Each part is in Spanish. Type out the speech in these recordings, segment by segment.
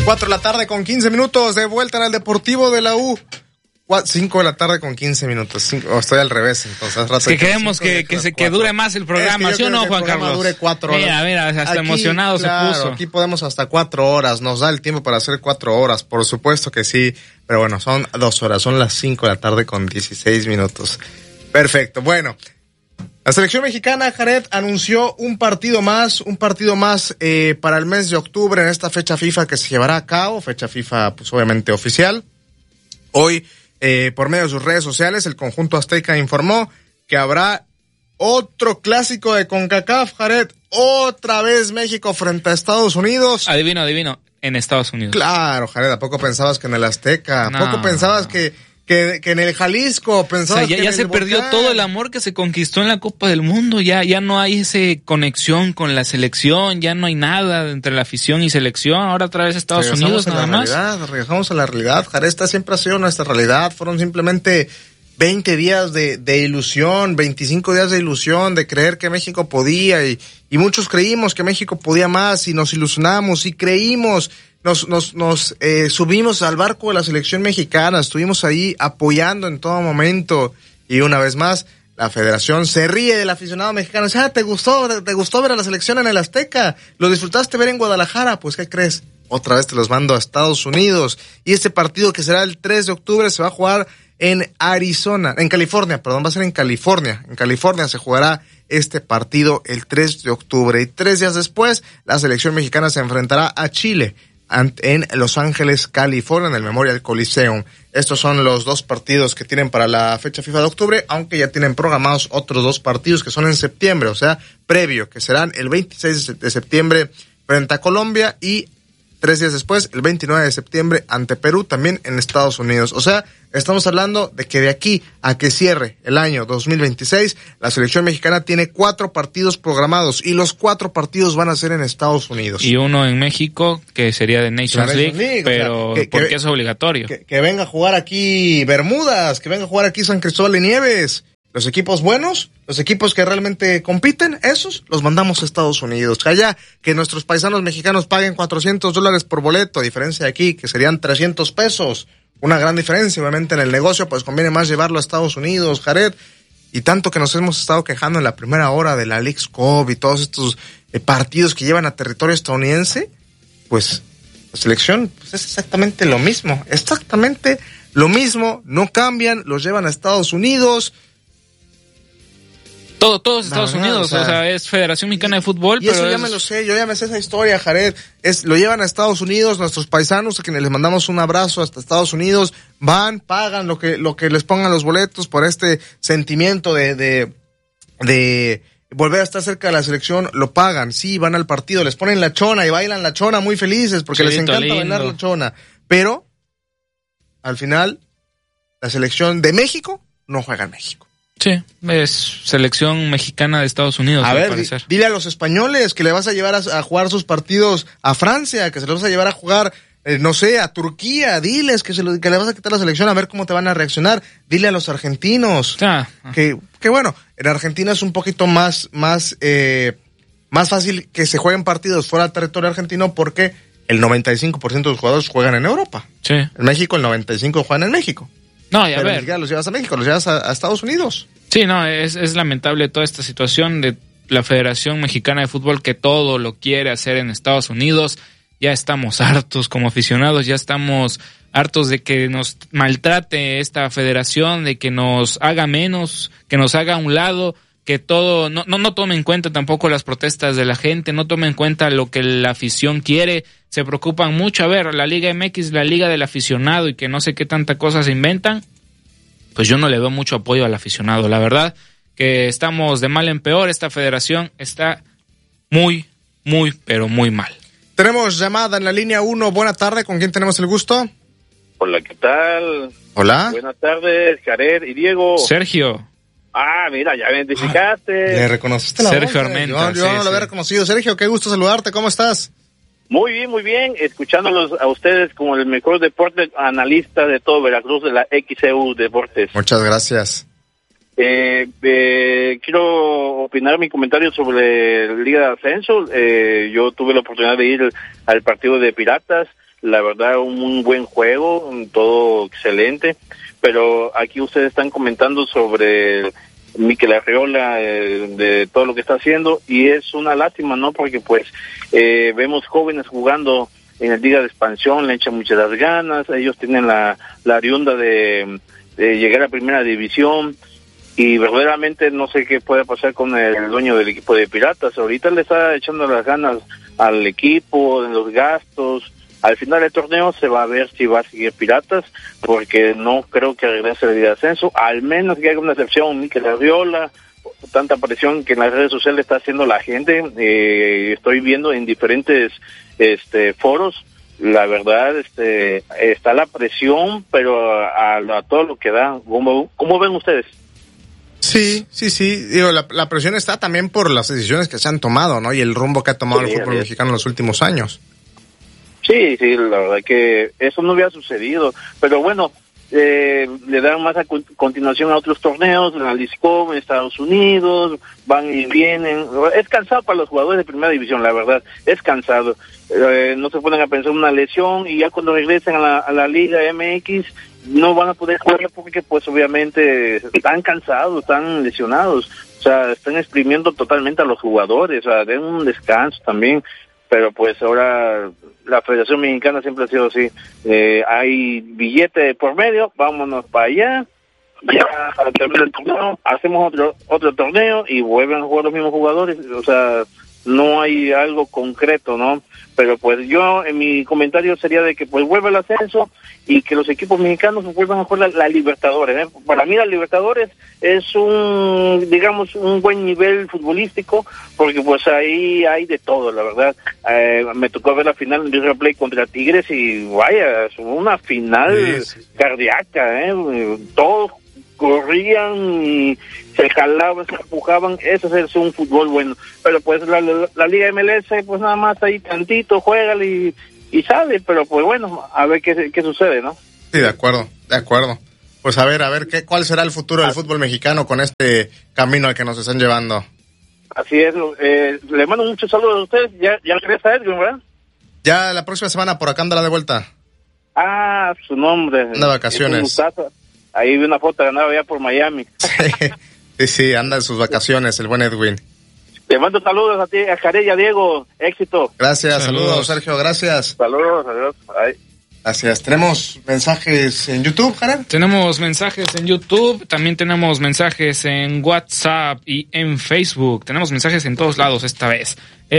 4 de la tarde con 15 minutos, de vuelta en el Deportivo de la U. 5 de la tarde con 15 minutos. Estoy al revés, entonces. Es que queremos que dure más el programa, ¿sí o no, Juan Carlos? Dure 4 horas. Mira, hasta aquí, emocionado claro, se puso. Aquí podemos hasta 4 horas, nos da el tiempo para hacer 4 horas, por supuesto que sí, pero bueno, son 2 horas, son las 5 de la tarde con 16 minutos. Perfecto, bueno. La selección mexicana, Jared, anunció un partido más para el mes de octubre en esta fecha FIFA que se llevará a cabo, fecha FIFA pues obviamente oficial. Hoy, por medio de sus redes sociales, el conjunto azteca informó que habrá otro clásico de CONCACAF, Jared, otra vez México frente a Estados Unidos. Adivino, en Estados Unidos. Claro, Jared, ¿a poco pensabas que en el Azteca? ¿A poco pensabas que en el Jalisco? Pensabas ya se perdió todo el amor que se conquistó en la Copa del Mundo, ya no hay esa conexión con la selección, ya no hay nada entre la afición y selección, ahora otra vez Estados Unidos nada más. Regresamos a la realidad, Jared, esta siempre ha sido nuestra realidad, fueron simplemente 20 días de ilusión, 25 días de ilusión, de creer que México podía, y muchos creímos que México podía más, y nos ilusionamos, y creímos, nos subimos al barco de la selección mexicana, estuvimos ahí apoyando en todo momento, y una vez más, la federación se ríe del aficionado mexicano. ¿Te gustó ver a la selección en el Azteca? ¿Lo disfrutaste ver en Guadalajara? Pues, ¿qué crees? Otra vez te los mando a Estados Unidos, y este partido que será el 3 de octubre se va a jugar en California, va a ser en California. En California se jugará este partido el 3 de octubre, y 3 días después, la selección mexicana se enfrentará a Chile en Los Ángeles, California, en el Memorial Coliseum. Estos son los 2 partidos que tienen para la fecha FIFA de octubre, aunque ya tienen programados otros 2 partidos que son en septiembre, o sea, previo, que serán el 26 de septiembre frente a Colombia, y 3 días después, el 29 de septiembre, ante Perú, también en Estados Unidos. O sea, estamos hablando de que de aquí a que cierre el año 2026, la selección mexicana tiene 4 partidos programados, y los 4 partidos van a ser en Estados Unidos. Y uno en México, que sería de Nations League, pero o sea, porque es obligatorio. Que venga a jugar aquí Bermudas, que venga a jugar aquí San Cristóbal de Nieves. Los equipos buenos, los equipos que realmente compiten, esos los mandamos a Estados Unidos. Allá, que nuestros paisanos mexicanos paguen $400 por boleto, a diferencia de aquí, que serían $300. Una gran diferencia, obviamente en el negocio, pues conviene más llevarlo a Estados Unidos, Jared. Y tanto que nos hemos estado quejando en la primera hora de la Leagues Cup y todos estos partidos que llevan a territorio estadounidense, pues la selección pues es exactamente lo mismo, no cambian, los llevan a Estados Unidos. Todos Estados Unidos, o sea, es Federación Mexicana de Fútbol. Y eso ya me lo sé, yo ya me sé esa historia, Jared. Lo llevan a Estados Unidos, nuestros paisanos, a quienes les mandamos un abrazo hasta Estados Unidos, van, pagan lo que les pongan los boletos por este sentimiento de volver a estar cerca de la selección, lo pagan, sí, van al partido, les ponen la chona y bailan la chona muy felices, porque les encanta lindo bailar la chona. Pero, al final, la selección de México no juega en México. Sí, es selección mexicana de Estados Unidos. A ver, dile a los españoles que le vas a llevar a jugar sus partidos a Francia, que se los vas a llevar a jugar, a Turquía. Diles que le vas a quitar la selección, a ver cómo te van a reaccionar. Dile a los argentinos que bueno, en Argentina es un poquito más fácil que se jueguen partidos fuera del territorio argentino, porque el 95% de los jugadores juegan en Europa. Sí. En México el 95% juegan en México. No, ya pero ver. Ni siquiera los llevas a México, los llevas a Estados Unidos. Sí, no, es lamentable toda esta situación de la Federación Mexicana de Fútbol, que todo lo quiere hacer en Estados Unidos. Ya estamos hartos como aficionados, ya estamos hartos de que nos maltrate esta federación, de que nos haga menos, que nos haga a un lado, que todo no tome en cuenta tampoco las protestas de la gente, no tome en cuenta lo que la afición quiere. Se preocupan mucho, a ver, la Liga MX, la Liga del Aficionado, y que no sé qué tanta cosa se inventan. Pues yo no le doy mucho apoyo al aficionado. La verdad que estamos de mal en peor. Esta federación está muy, pero muy mal. Tenemos llamada en la línea 1. Buena tarde, ¿con quién tenemos el gusto? Hola, ¿qué tal? Hola. Buenas tardes, Jared y Diego. Sergio. Ah, mira, ya me identificaste. ¿Le reconociste la Sergio voz? Armenta. Yo no lo había reconocido. Sergio, qué gusto saludarte, ¿cómo estás? Muy bien, escuchándolos a ustedes como el mejor deporte analista de todo Veracruz, de la XEU Deportes. Muchas gracias. Quiero opinar mi comentario sobre Liga de Ascenso. Yo tuve la oportunidad de ir al partido de Piratas. la verdad un muy buen juego, todo excelente, pero aquí ustedes están comentando sobre Mikel Arriola, de todo lo que está haciendo, y es una lástima, ¿no? Porque pues vemos jóvenes jugando en la liga de expansión, le echan muchas ganas, ellos tienen la oriunda de llegar a primera división, y verdaderamente no sé qué puede pasar con el dueño del equipo de Piratas. Ahorita le está echando las ganas al equipo, en los gastos. Al final del torneo se va a ver si va a seguir Piratas, porque no creo que regrese el de ascenso, al menos que haga una excepción, Mikel Arriola, tanta presión que en las redes sociales está haciendo la gente, estoy viendo en diferentes foros, la verdad está la presión, pero a todo lo que da. ¿Cómo ven ustedes? Sí, digo, la presión está también por las decisiones que se han tomado, ¿no? Y el rumbo que ha tomado el fútbol mexicano en los últimos años. Sí, la verdad que eso no había sucedido, pero bueno, le dan más a continuación a otros torneos, en la LISCOM, en Estados Unidos, van y vienen. Es cansado para los jugadores de primera división, la verdad, es cansado. No se ponen a pensar en una lesión, y ya cuando regresen a la Liga MX no van a poder jugar porque pues obviamente están cansados, están lesionados, o sea, están exprimiendo totalmente a los jugadores, o sea, den un descanso también. Pero pues ahora la Federación Mexicana siempre ha sido así, hay billete por medio, vámonos para allá, ya al terminar el torneo, hacemos otro torneo y vuelven a jugar los mismos jugadores, o sea, no hay algo concreto, ¿no? Pero pues yo, en mi comentario sería de que pues vuelva el ascenso y que los equipos mexicanos vuelvan a jugar la Libertadores, ¿eh? Para mí la Libertadores es un buen nivel futbolístico, porque pues ahí hay de todo, la verdad. Me tocó ver la final en River Plate contra Tigres y vaya, es una final cardíaca, todos corrían y se jalaban, se empujaban, ese es un fútbol bueno. Pero pues la Liga MLS, pues nada más ahí tantito, juega y sale, pero pues bueno, a ver qué sucede, ¿no? Sí, de acuerdo. Pues a ver, ¿cuál será el futuro del fútbol mexicano con este camino al que nos están llevando? Así es, le mando muchos saludos a ustedes, ya regresa Edwin, ¿verdad? Ya la próxima semana por acá andará de vuelta. Ah, su nombre. Anda de vacaciones. Ahí vi una foto que andaba allá por Miami. Sí, anda en sus vacaciones, el buen Edwin. Te mando saludos a ti, a Jared y a Diego. Éxito. Gracias, saludos Sergio, gracias. Saludos, adiós. Bye. Gracias. ¿Tenemos mensajes en YouTube, Jared? Tenemos mensajes en YouTube, también tenemos mensajes en WhatsApp y en Facebook. Tenemos mensajes en todos lados esta vez.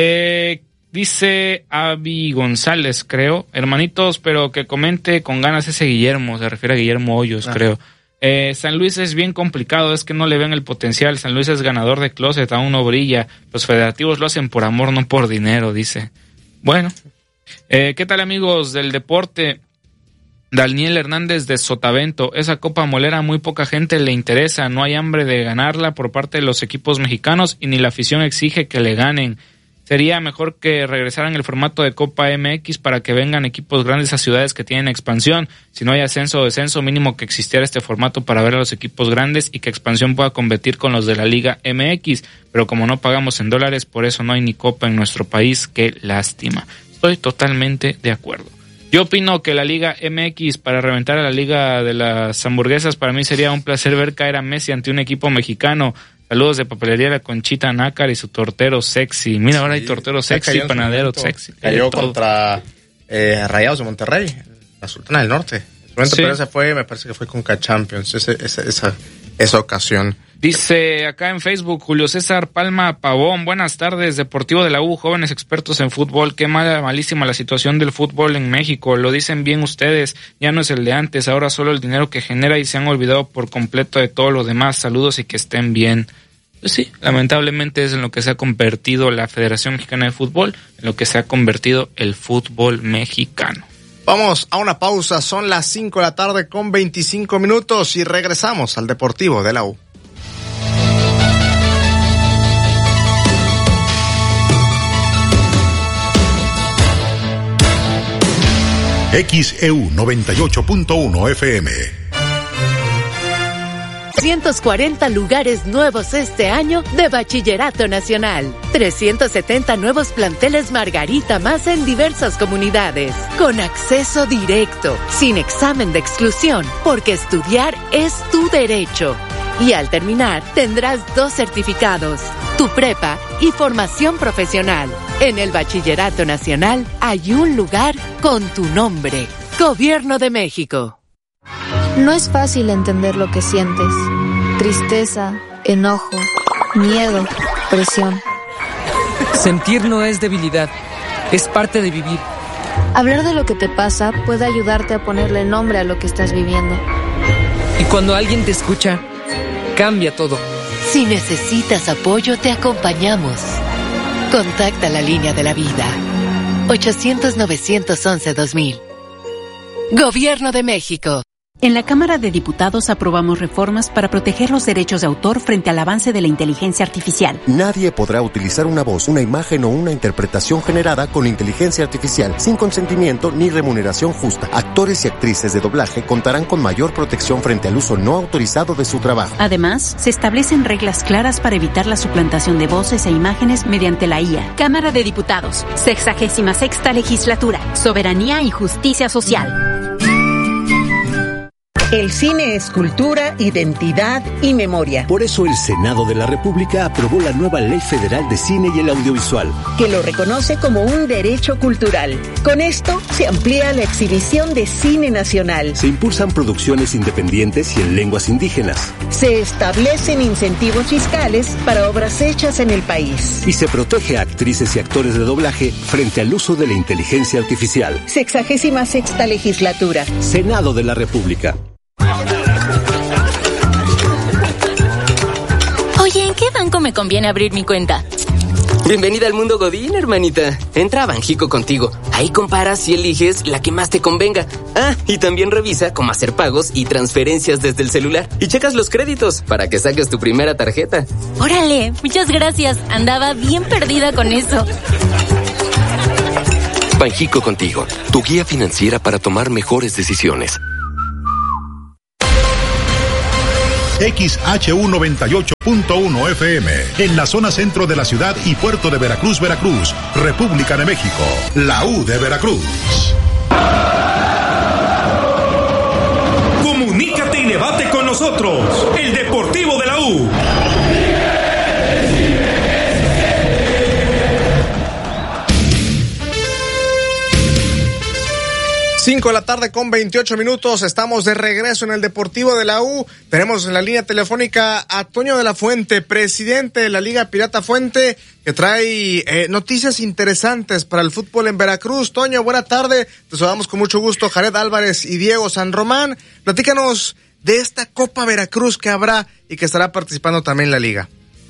Dice Avi González, creo. Hermanitos, pero que comente con ganas ese Guillermo. Se refiere a Guillermo Hoyos, creo. San Luis es bien complicado, es que no le ven el potencial. San Luis es ganador de closet, aún no brilla. Los federativos lo hacen por amor, no por dinero, dice. Bueno, ¿qué tal, amigos del deporte? Daniel Hernández de Sotavento. Esa Copa Molera muy poca gente le interesa. No hay hambre de ganarla por parte de los equipos mexicanos y ni la afición exige que le ganen. Sería mejor que regresaran el formato de Copa MX para que vengan equipos grandes a ciudades que tienen expansión. Si no hay ascenso o descenso, mínimo que existiera este formato para ver a los equipos grandes y que expansión pueda competir con los de la Liga MX. Pero como no pagamos en dólares, por eso no hay ni Copa en nuestro país. Qué lástima. Estoy totalmente de acuerdo. Yo opino que la Liga MX para reventar a la Liga de las Hamburguesas, para mí sería un placer ver caer a Messi ante un equipo mexicano. Saludos de Papelería La Conchita Nácar y su tortero sexy. Mira, ahora hay tortero sexy, panadero sexy. Cayó contra Rayados de Monterrey, la Sultana del Norte. Pero ese fue, me parece que fue con K-Champions, esa ocasión. Dice acá en Facebook, Julio César Palma Pavón, buenas tardes, Deportivo de la U, jóvenes expertos en fútbol, qué malísima la situación del fútbol en México, lo dicen bien ustedes, ya no es el de antes, ahora solo el dinero que genera y se han olvidado por completo de todo lo demás, saludos y que estén bien. Pues sí, lamentablemente es en lo que se ha convertido la Federación Mexicana de Fútbol, en lo que se ha convertido el fútbol mexicano. Vamos a una pausa, son las 5 de la tarde con 25 minutos y regresamos al Deportivo de la U. XEU 98.1 FM. 240 lugares nuevos este año de Bachillerato Nacional. 370 nuevos planteles Margarita más en diversas comunidades. Con acceso directo, sin examen de exclusión, porque estudiar es tu derecho. Y al terminar, tendrás 2 certificados, tu prepa y formación profesional. En el Bachillerato Nacional hay un lugar con tu nombre. Gobierno de México. No es fácil entender lo que sientes. Tristeza, enojo, miedo, presión. Sentir no es debilidad, es parte de vivir. Hablar de lo que te pasa puede ayudarte a ponerle nombre a lo que estás viviendo. Y cuando alguien te escucha, cambia todo. Si necesitas apoyo, te acompañamos. Contacta la línea de la vida. 800-911-2000. Gobierno de México. En la Cámara de Diputados aprobamos reformas para proteger los derechos de autor frente al avance de la inteligencia artificial. Nadie podrá utilizar una voz, una imagen o una interpretación generada con inteligencia artificial sin consentimiento ni remuneración justa. Actores y actrices de doblaje contarán con mayor protección frente al uso no autorizado de su trabajo. Además, se establecen reglas claras para evitar la suplantación de voces e imágenes mediante la IA. Cámara de Diputados, 66ª Legislatura, Soberanía y Justicia Social. El cine es cultura, identidad y memoria. Por eso el Senado de la República aprobó la nueva Ley Federal de Cine y el Audiovisual, que lo reconoce como un derecho cultural. Con esto se amplía la exhibición de cine nacional. Se impulsan producciones independientes y en lenguas indígenas. Se establecen incentivos fiscales para obras hechas en el país. Y se protege a actrices y actores de doblaje frente al uso de la inteligencia artificial. 66ª Legislatura. Senado de la República. Oye, ¿en qué banco me conviene abrir mi cuenta? Bienvenida al mundo Godín, hermanita. Entra a Banjico Contigo. Ahí comparas y eliges la que más te convenga. Ah, y también revisa cómo hacer pagos y transferencias desde el celular. Y checas los créditos para que saques tu primera tarjeta. Órale, muchas gracias. Andaba bien perdida con eso. Banjico Contigo, tu guía financiera para tomar mejores decisiones. XHU 98.1 FM, en la zona centro de la ciudad y puerto de Veracruz, Veracruz, República de México, la U de Veracruz. Comunícate y debate con nosotros, el Deportivo de la U. 5 de la tarde con 28 minutos, estamos de regreso en el Deportivo de la U. Tenemos en la línea telefónica a Toño de la Fuente, presidente de la Liga Pirata Fuente, que trae noticias interesantes para el fútbol en Veracruz. Toño, buena tarde, te saludamos con mucho gusto, Jared Álvarez y Diego San Román. Platícanos de esta Copa Veracruz que habrá y que estará participando también la Liga.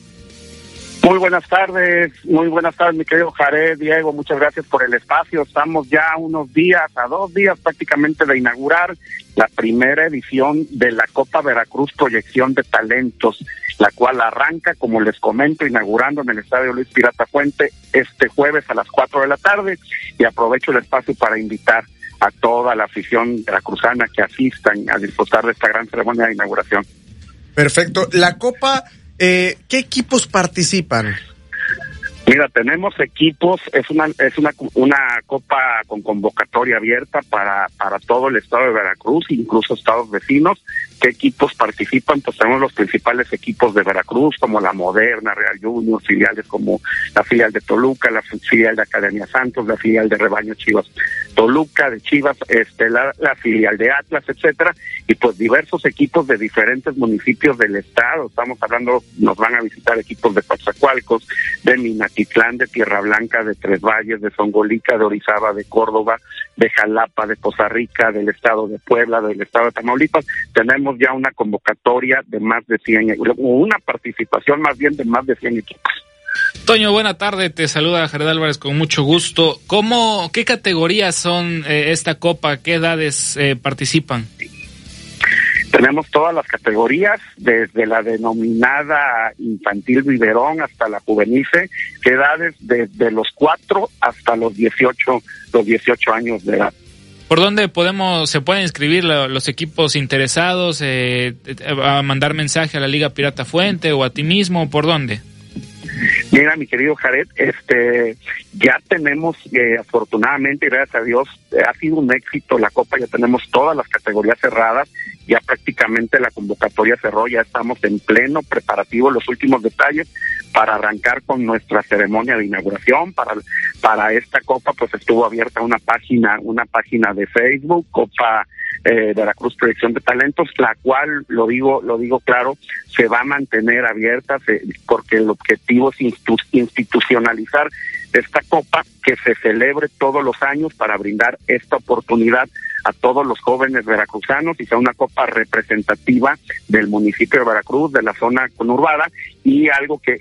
Muy buenas tardes, mi querido Jared, Diego, muchas gracias por el espacio. Estamos ya a 2 días prácticamente de inaugurar la primera edición de la Copa Veracruz Proyección de Talentos, la cual arranca, como les comento, inaugurando en el Estadio Luis Pirata Fuente este jueves a las 4 de la tarde, y aprovecho el espacio para invitar a toda la afición veracruzana que asistan a disfrutar de esta gran ceremonia de inauguración. Perfecto. La Copa, ¿qué equipos participan? Mira, tenemos equipos, es una copa con convocatoria abierta para todo el estado de Veracruz, incluso estados vecinos. ¿Qué equipos participan? Pues tenemos los principales equipos de Veracruz, como la Moderna, Real Junior, filiales como la filial de Toluca, la filial de Academia Santos, la filial de Rebaño Chivas Toluca, de Chivas, la filial de Atlas, etcétera, y pues diversos equipos de diferentes municipios del estado. Estamos hablando, nos van a visitar equipos de Coatzacoalcos, de Minatitlán, de Tierra Blanca, de Tres Valles, de Zongolica, de Orizaba, de Córdoba, de Jalapa, de Poza Rica, del estado de Puebla, del estado de Tamaulipas. Tenemos ya una convocatoria de más de 100, una participación más bien de más de 100 equipos. Toño, buena tarde, te saluda Jared Álvarez con mucho gusto. ¿Qué categorías son esta copa? ¿Qué edades participan? Tenemos todas las categorías, desde la denominada infantil biberón hasta la juvenil, que edades desde los 4 hasta los 18 años de edad. ¿Por dónde se pueden inscribir los equipos interesados? ¿A mandar mensaje a la Liga Pirata Fuente o a ti mismo? ¿Por dónde? Mira, mi querido Jared, ya tenemos, afortunadamente, gracias a Dios, ha sido un éxito la Copa, ya tenemos todas las categorías cerradas, ya prácticamente la convocatoria cerró, ya estamos en pleno preparativo, los últimos detalles para arrancar con nuestra ceremonia de inauguración. Para esta Copa pues estuvo abierta una página de Facebook, Copa Veracruz Proyección de Talentos, la cual, lo digo claro, se va a mantener abierta, porque el objetivo es institucionalizar esta Copa, que se celebre todos los años para brindar esta oportunidad a todos los jóvenes veracruzanos y sea una Copa representativa del municipio de Veracruz, de la zona conurbada. Y algo que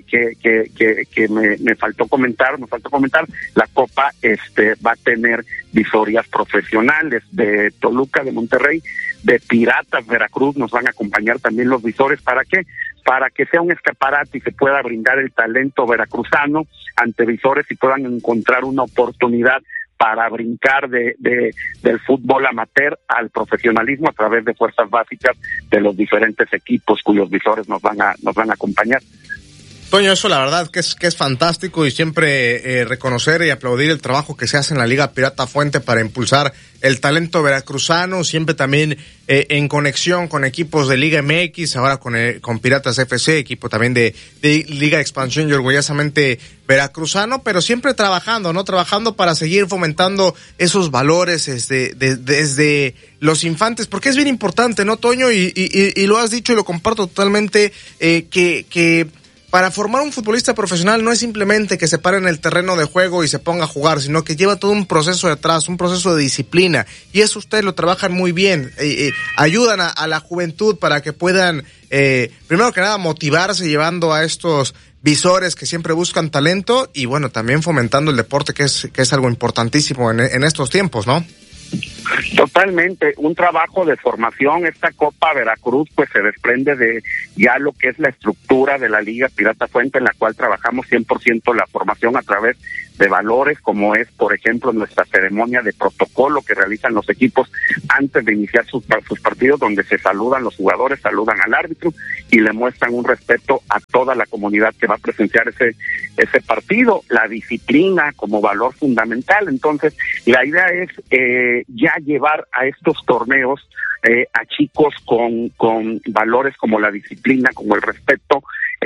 me faltó comentar, la Copa va a tener visorias profesionales de Toluca, de Monterrey, de Piratas Veracruz, nos van a acompañar también los visores. ¿Para qué? Para que sea un escaparate y se pueda brindar el talento veracruzano ante visores y puedan encontrar una oportunidad para brincar del fútbol amateur al profesionalismo a través de fuerzas básicas de los diferentes equipos cuyos visores nos van a acompañar. Toño, eso la verdad que es fantástico, y siempre reconocer y aplaudir el trabajo que se hace en la Liga Pirata Fuente para impulsar el talento veracruzano, siempre también en conexión con equipos de Liga MX, ahora con Piratas FC, equipo también de Liga Expansión y orgullosamente veracruzano, pero siempre trabajando para seguir fomentando esos valores desde los infantes, porque es bien importante, ¿no, Toño? Y lo has dicho y lo comparto totalmente, que para formar un futbolista profesional no es simplemente que se pare en el terreno de juego y se ponga a jugar, sino que lleva todo un proceso detrás, un proceso de disciplina, y eso ustedes lo trabajan muy bien, ayudan a la juventud para que puedan, primero que nada, motivarse llevando a estos visores que siempre buscan talento, y bueno, también fomentando el deporte, que es algo importantísimo en estos tiempos, ¿no? Totalmente, un trabajo de formación. Esta Copa Veracruz pues se desprende de ya lo que es la estructura de la Liga Pirata Fuente, en la cual trabajamos 100% la formación a través de valores, como es, por ejemplo, nuestra ceremonia de protocolo que realizan los equipos antes de iniciar sus partidos, donde se saludan los jugadores, saludan al árbitro y le muestran un respeto a toda la comunidad que va a presenciar ese partido. La disciplina como valor fundamental. Entonces, la idea es ya llevar a estos torneos a chicos con valores como la disciplina, como el respeto,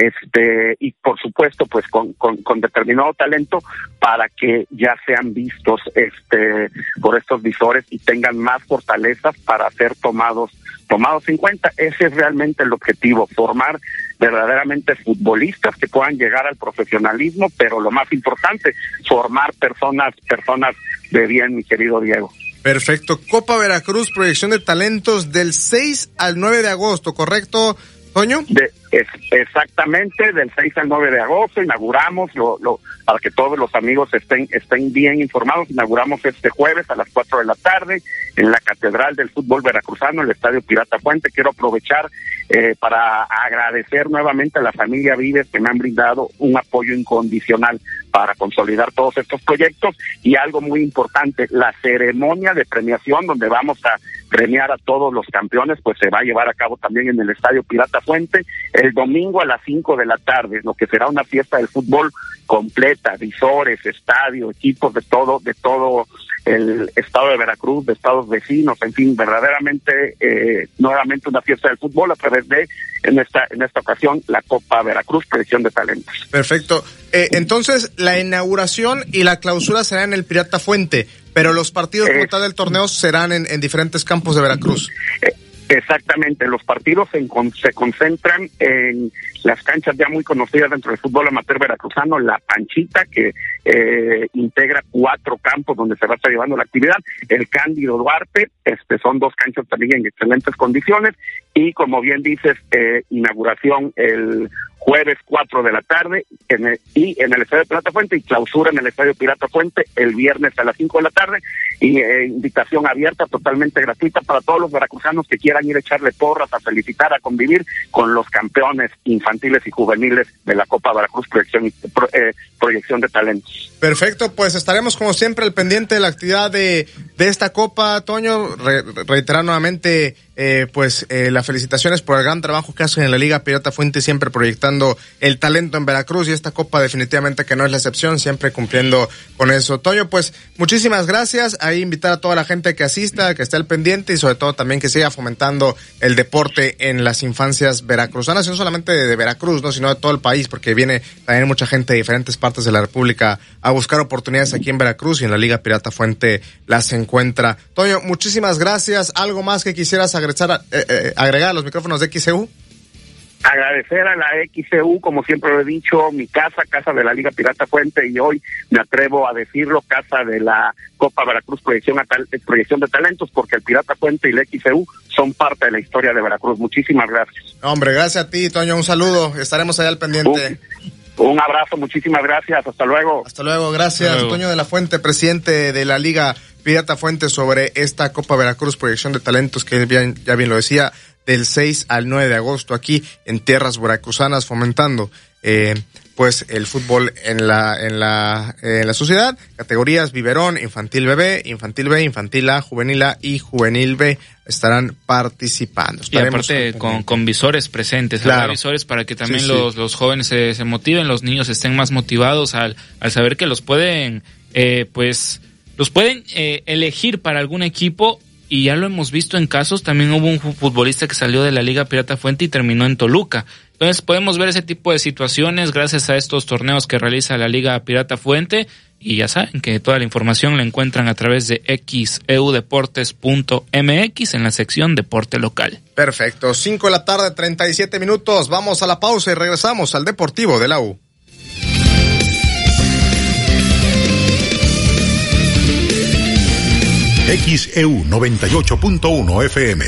y por supuesto pues con determinado talento, para que ya sean vistos por estos visores y tengan más fortalezas para ser tomados en cuenta. Ese es realmente el objetivo, formar verdaderamente futbolistas que puedan llegar al profesionalismo, pero lo más importante, formar personas de bien, mi querido Diego. Perfecto. Copa Veracruz, proyección de talentos del 6 al 9 de agosto, ¿correcto, Toño? Exactamente, del 6 al 9 de agosto inauguramos, para que todos los amigos estén bien informados, inauguramos este jueves a las 4 de la tarde en la Catedral del Fútbol Veracruzano, el Estadio Pirata Fuente. Quiero aprovechar para agradecer nuevamente a la familia Vives, que me han brindado un apoyo incondicional para consolidar todos estos proyectos. Y algo muy importante, la ceremonia de premiación, donde vamos a premiar a todos los campeones, pues se va a llevar a cabo también en el Estadio Pirata Fuente el domingo a las 5 de la tarde, lo que será una fiesta del fútbol completa, visores, estadio, equipos de todo el estado de Veracruz, de estados vecinos, en fin, verdaderamente nuevamente una fiesta del fútbol a través de, en esta ocasión, la Copa Veracruz Proyección de Talentos. Perfecto. Entonces, la inauguración y la clausura serán en el Pirata Fuente, pero los partidos como tal del torneo serán en diferentes campos de Veracruz. Exactamente, los partidos se concentran en las canchas ya muy conocidas dentro del fútbol amateur veracruzano, La Panchita, que integra 4 campos donde se va a estar llevando la actividad, el Cándido Duarte, son 2 canchas también en excelentes condiciones, y como bien dices, inauguración el jueves 4 de la tarde en el Estadio Pirata Fuente, y clausura en el Estadio Pirata Fuente el viernes a las 5 de la tarde, y invitación abierta, totalmente gratuita para todos los veracruzanos que quieran ir a echarle porras, a felicitar, a convivir con los campeones infantiles y juveniles de la Copa Veracruz Proyección de Talentos. Perfecto, pues estaremos como siempre al pendiente de la actividad de de esta Copa, Toño, reiterar nuevamente las felicitaciones por el gran trabajo que hacen en la Liga Pirata Fuente, siempre proyectando el talento en Veracruz, y esta Copa definitivamente que no es la excepción, siempre cumpliendo con eso. Toño, pues muchísimas gracias. Ahí invitar a toda la gente que asista, que esté al pendiente, y sobre todo también que siga fomentando el deporte en las infancias veracruzanas, y no solamente de Veracruz, no, sino de todo el país, porque viene también mucha gente de diferentes partes de la República a buscar oportunidades aquí en Veracruz, y en la Liga Pirata Fuente las encuentra. Toño, muchísimas gracias. ¿Algo más que quisieras agregar a los micrófonos de XCU? Agradecer a la XCU, como siempre lo he dicho, mi casa de la Liga Pirata Fuente, y hoy me atrevo a decirlo, casa de la Copa Veracruz Proyección de Talentos, porque el Pirata Fuente y la XCU son parte de la historia de Veracruz. Muchísimas gracias. Hombre, gracias a ti, Toño, un saludo, estaremos allá al pendiente. Un abrazo, muchísimas gracias, hasta luego. Hasta luego, gracias. Hasta luego. Toño de la Fuente, presidente de la Liga Pirata Fuente, sobre esta Copa Veracruz Proyección de Talentos, que ya bien lo decía, del 6 al 9 de agosto aquí en tierras veracruzanas, fomentando pues el fútbol en la sociedad. Categorías biberón, infantil bebé, infantil B, infantil A, juvenil A y juvenil B estarán participando. Y aparte con visores presentes, claro, visores para que también los jóvenes se motiven, los niños estén más motivados al saber que los pueden elegir para algún equipo. Y ya lo hemos visto en casos, también hubo un futbolista que salió de la Liga Pirata Fuente y terminó en Toluca. Entonces podemos ver ese tipo de situaciones gracias a estos torneos que realiza la Liga Pirata Fuente, y ya saben que toda la información la encuentran a través de xeudeportes.mx en la sección Deporte Local. Perfecto, 5:37 p.m, vamos a la pausa y regresamos al Deportivo de la U. XEU 98.1 FM.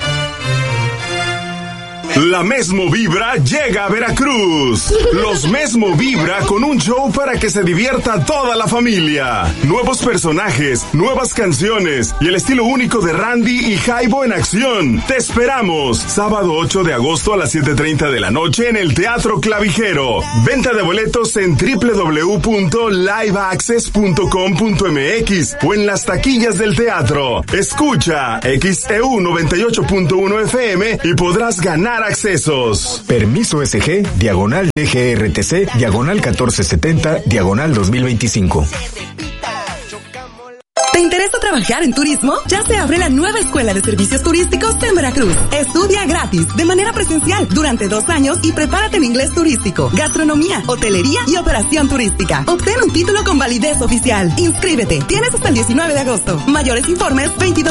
La Mesmo Vibra llega a Veracruz. Los Mesmo Vibra con un show para que se divierta toda la familia. Nuevos personajes, nuevas canciones y el estilo único de Randy y Jaibo en acción. Te esperamos. Sábado 8 de agosto a las 7:30 de la noche en el Teatro Clavijero. Venta de boletos en www.liveaccess.com.mx o en las taquillas del teatro. Escucha XEU 98.1 FM y podrás ganar accesos. Permiso SG, diagonal DGRTC, diagonal 1470, diagonal 2025. ¿Te interesa trabajar en turismo? Ya se abre la nueva Escuela de Servicios Turísticos en Veracruz. Estudia gratis, de manera presencial, durante 2 años y prepárate en inglés turístico, gastronomía, hotelería y operación turística. Obtén un título con validez oficial. Inscríbete. Tienes hasta el 19 de agosto. Mayores informes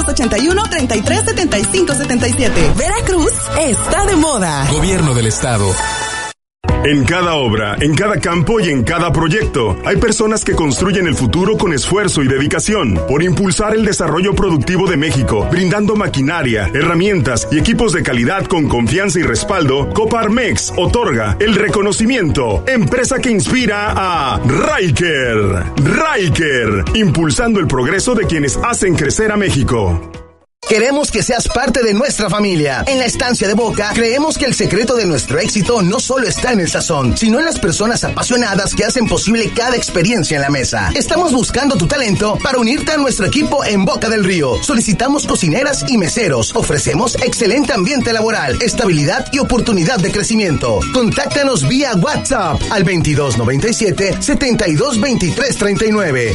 2281-337577. Veracruz está de moda. Gobierno del Estado. En cada obra, en cada campo y en cada proyecto, hay personas que construyen el futuro con esfuerzo y dedicación. Por impulsar el desarrollo productivo de México, brindando maquinaria, herramientas y equipos de calidad con confianza y respaldo, Coparmex otorga el reconocimiento Empresa que inspira a Riker. Riker, impulsando el progreso de quienes hacen crecer a México. Queremos que seas parte de nuestra familia. En la Estancia de Boca, creemos que el secreto de nuestro éxito no solo está en el sazón, sino en las personas apasionadas que hacen posible cada experiencia en la mesa. Estamos buscando tu talento para unirte a nuestro equipo en Boca del Río. Solicitamos cocineras y meseros. Ofrecemos excelente ambiente laboral, estabilidad y oportunidad de crecimiento. Contáctanos vía WhatsApp al 2297-722339.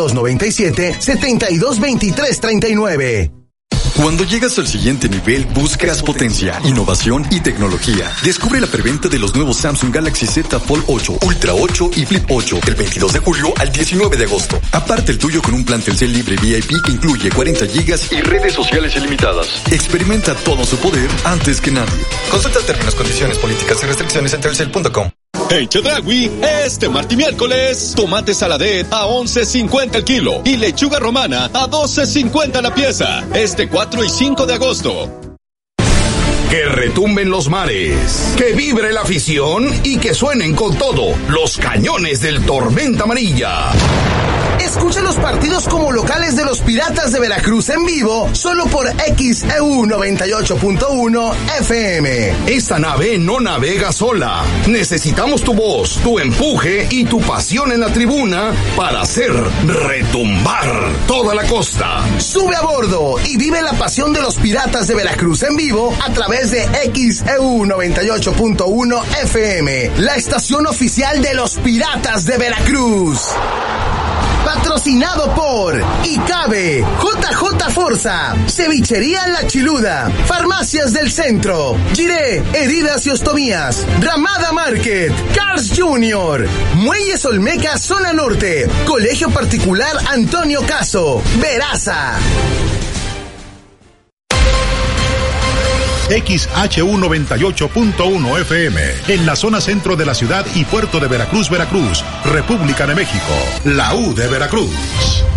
2297-722339. Cuando llegas al siguiente nivel, buscas potencia, innovación y tecnología. Descubre la preventa de los nuevos Samsung Galaxy Z Fold 8, Ultra 8 y Flip 8 del 22 de julio al 19 de agosto. Aparte el tuyo con un plan Telcel libre VIP que incluye 40 gigas y redes sociales ilimitadas. Experimenta todo su poder antes que nadie. Consulta términos, condiciones, políticas y restricciones en telcel.com. En Chedraui, este martes y miércoles, tomate saladet a 11.50 el kilo y lechuga romana a 12.50 la pieza. Este 4 y 5 de agosto. Que retumben los mares, que vibre la afición y que suenen con todo los cañones del Tormenta Amarilla. Escucha los partidos como locales de los Piratas de Veracruz en vivo, solo por XEU 98.1 FM. Esta nave no navega sola. Necesitamos tu voz, tu empuje y tu pasión en la tribuna para hacer retumbar toda la costa. Sube a bordo y vive la pasión de los Piratas de Veracruz en vivo a través de XEU 98.1 FM, la estación oficial de los Piratas de Veracruz. Patrocinado por ICABE, JJ Forza, Cevichería La Chiluda, Farmacias del Centro, Giré, Heridas y Ostomías, Ramada Market, Cars Jr., Muelles Olmeca Zona Norte, Colegio Particular Antonio Caso, Veraza. XHU 98.1 FM, en la zona centro de la ciudad y puerto de Veracruz, Veracruz, República de México, la U de Veracruz.